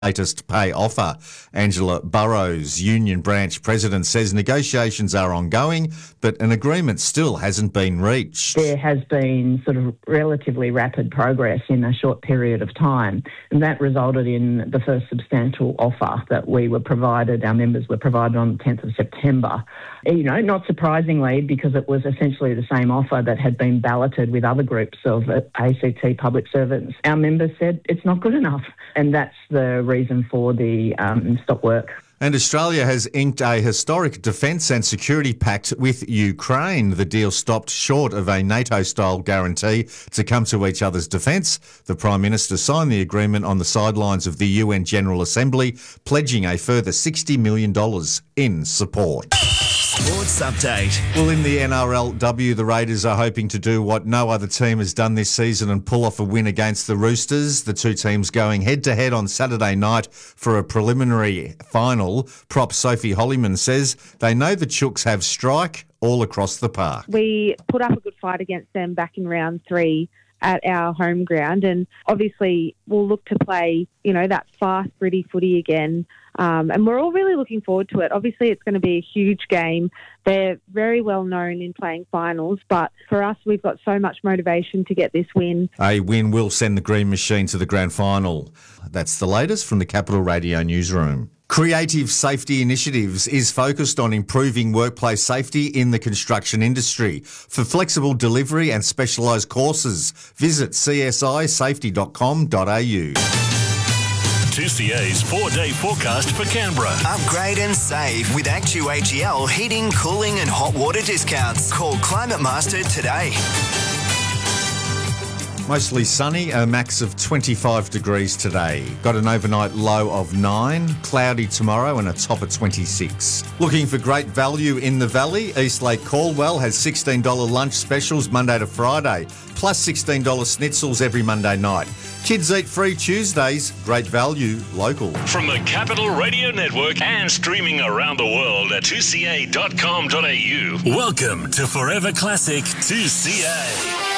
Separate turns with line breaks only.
latest pay offer. Angela Burrows, Union Branch President, says negotiations are ongoing, but an agreement still hasn't been reached.
There has been sort of relatively rapid progress in a short period of time, and that resulted in the first substantial offer that we were provided, our members were provided on the 10th of September. You know, not surprisingly, because it was essentially the same offer that had been balloted with other groups of ACT public servants. Our members said it's not good enough, and that's the reason for the stop work.
And Australia has inked a historic defence and security pact with Ukraine. The deal stopped short of a NATO-style guarantee to come to each other's defence. The Prime Minister signed the agreement on the sidelines of the UN General Assembly, pledging a further $60 million in support.
Sports Update.
Well, in the NRLW, the Raiders are hoping to do what no other team has done this season and pull off a win against the Roosters. The two teams going head-to-head on Saturday night for a preliminary final. Prop Sophie Hollyman says they know the Chooks have strike all across the park.
We put up a good fight against them back in round 3 at our home ground, and obviously we'll look to play, you know, that fast, gritty footy again. And we're all really looking forward to it. Obviously, it's going to be a huge game. They're very well known in playing finals, but for us, we've got so much motivation to get this win.
A win will send the Green Machine to the grand final. That's the latest from the Capital Radio newsroom. Creative Safety Initiatives is focused on improving workplace safety in the construction industry. For flexible delivery and specialised courses, visit csisafety.com.au.
2CA's 4-day forecast for Canberra. Upgrade and save with ActuAGL heating, cooling and hot water discounts. Call Climate Master today.
Mostly sunny, a max of 25 degrees today. Got an overnight low of 9, cloudy tomorrow and a top of 26. Looking for great value in the Valley? Eastlake Caldwell has $16 lunch specials Monday to Friday, plus $16 schnitzels every Monday night. Kids eat free Tuesdays, great value, local.
From the Capital Radio Network and streaming around the world at 2ca.com.au.
Welcome to Forever Classic 2CA.